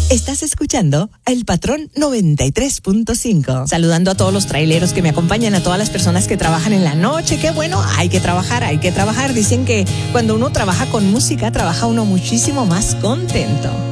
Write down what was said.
Estás escuchando El Patrón 93.5. Saludando a todos los traileros que me acompañan, a todas las personas que trabajan en la noche. Qué bueno, hay que trabajar, hay que trabajar. Dicen que cuando uno trabaja con música, trabaja uno muchísimo más contento.